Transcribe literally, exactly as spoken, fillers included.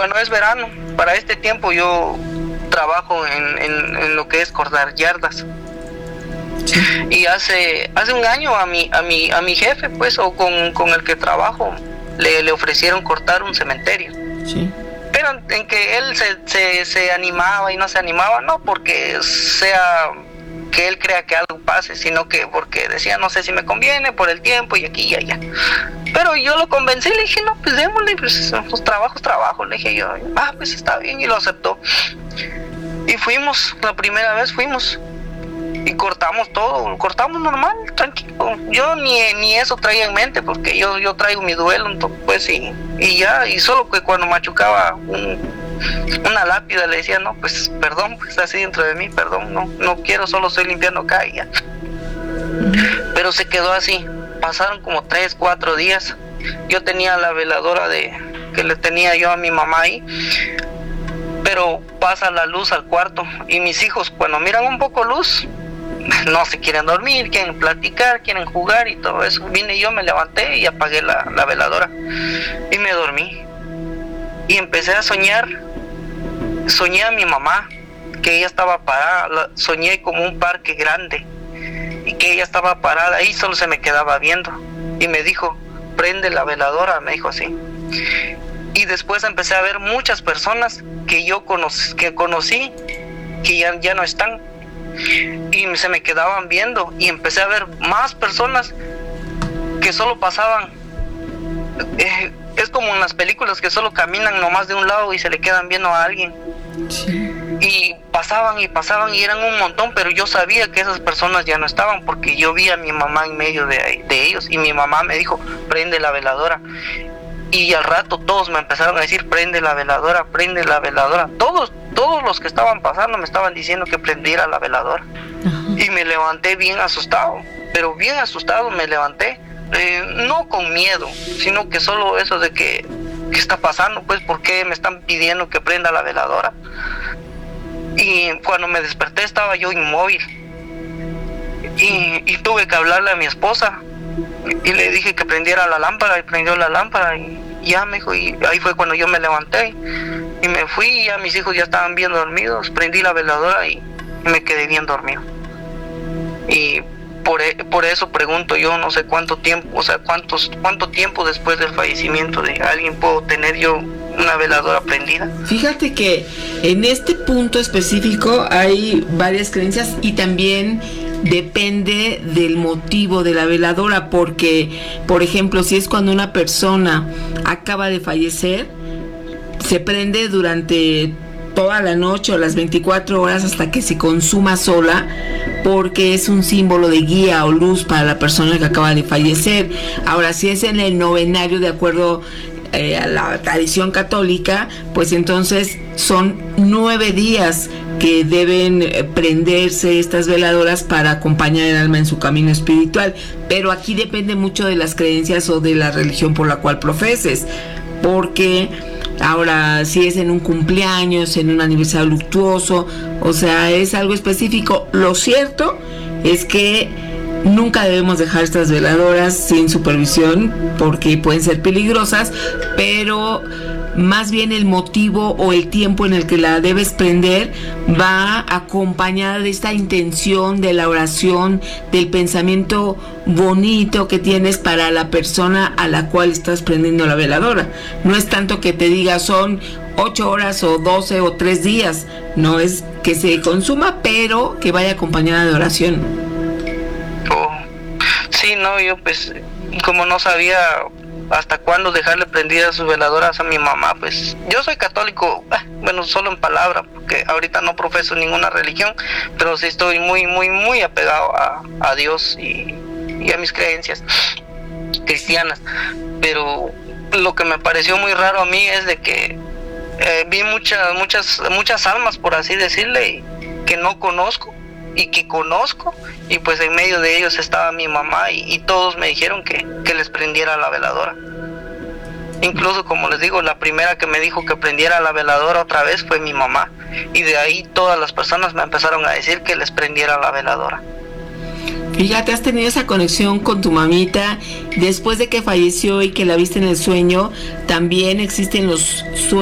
cuando es verano, para este tiempo yo trabajo en, en, en lo que es cortar yardas. Sí. Y hace hace un año a mi a mi a mi jefe, pues, o con, con el que trabajo, le, le ofrecieron cortar un cementerio. Sí. Pero en que él se, se, se animaba y no se animaba, no porque sea que él crea que algo pase, sino que porque decía, no sé si me conviene por el tiempo y aquí y allá. Pero yo lo convencí, le dije, no, pues démosle, pues, pues trabajo es trabajo, le dije yo, ah, pues está bien, y lo aceptó. Y fuimos, la primera vez fuimos, y cortamos todo, cortamos normal, tranquilo. Yo ni, ni eso traía en mente, porque yo, yo traigo mi duelo, entonces, pues, y, y ya, y solo que cuando machucaba un, una lápida le decía, no, pues, perdón, pues así dentro de mí, perdón, no, no quiero, solo estoy limpiando acá y ya. Pero se quedó así, pasaron como tres, cuatro días, yo tenía la veladora de que le tenía yo a mi mamá ahí, pero pasa la luz al cuarto, y mis hijos, cuando miran un poco luz, no se quieren dormir, quieren platicar, quieren jugar y todo eso. Vine yo, me levanté y apagué la, la veladora y me dormí. Y empecé a soñar, soñé a mi mamá, que ella estaba parada, la, soñé como un parque grande, y que ella estaba parada ahí, solo se me quedaba viendo. Y me dijo, prende la veladora, me dijo así. Y después empecé a ver muchas personas que yo conocí, que conocí, que ya, ya no están. Y se me quedaban viendo, y empecé a ver más personas que solo pasaban. Eh, es como en las películas que solo caminan nomás de un lado y se le quedan viendo a alguien. Sí. Y pasaban y pasaban y eran un montón, pero yo sabía que esas personas ya no estaban, porque yo vi a mi mamá en medio de, de ellos, y mi mamá me dijo, prende la veladora. Y al rato todos me empezaron a decir, prende la veladora, prende la veladora. Todos, todos los que estaban pasando me estaban diciendo que prendiera la veladora. Uh-huh. Y me levanté bien asustado, pero bien asustado me levanté. Eh, no con miedo, sino que solo eso de que, ¿qué está pasando? Pues, ¿por qué me están pidiendo que prenda la veladora? Y cuando me desperté estaba yo inmóvil. Y, y tuve que hablarle a mi esposa. Y le dije que prendiera la lámpara, y prendió la lámpara, y ya me dijo, y ahí fue cuando yo me levanté y me fui, y ya mis hijos ya estaban bien dormidos, prendí la veladora y me quedé bien dormido. Y por, por eso pregunto yo, no sé cuánto tiempo, o sea, cuántos, cuánto tiempo después del fallecimiento de alguien puedo tener yo una veladora prendida. Fíjate que en este punto específico hay varias creencias, y también depende del motivo de la veladora, porque, por ejemplo, si es cuando una persona acaba de fallecer, se prende durante toda la noche o las veinticuatro horas hasta que se consuma sola, porque es un símbolo de guía o luz para la persona que acaba de fallecer. Ahora, si es en el novenario, de acuerdo eh, a la tradición católica, pues entonces son nueve días que deben prenderse estas veladoras para acompañar el alma en su camino espiritual. Pero aquí depende mucho de las creencias o de la religión por la cual profeses, porque ahora si es en un cumpleaños, en un aniversario luctuoso, o sea, es algo específico. Lo cierto es que nunca debemos dejar estas veladoras sin supervisión, porque pueden ser peligrosas, pero más bien el motivo o el tiempo en el que la debes prender va acompañada de esta intención, de la oración, del pensamiento bonito que tienes para la persona a la cual estás prendiendo la veladora. No es tanto que te diga son ocho horas o doce o tres días, no, es que se consuma, pero que vaya acompañada de oración. Oh, sí, no, yo pues como no sabía hasta cuándo dejarle prendidas sus veladoras a mi mamá, pues yo soy católico, bueno, solo en palabra, porque ahorita no profeso ninguna religión, pero sí estoy muy, muy, muy apegado a, a Dios y, y a mis creencias cristianas. Pero lo que me pareció muy raro a mí es de que eh, vi muchas, muchas, muchas almas, por así decirle, que no conozco y que conozco, y pues en medio de ellos estaba mi mamá, y, y todos me dijeron que, que les prendiera la veladora. Incluso, como les digo, la primera que me dijo que prendiera la veladora otra vez fue mi mamá, y de ahí todas las personas me empezaron a decir que les prendiera la veladora. Fíjate, has tenido esa conexión con tu mamita después de que falleció y que la viste en el sueño. También existen los sueños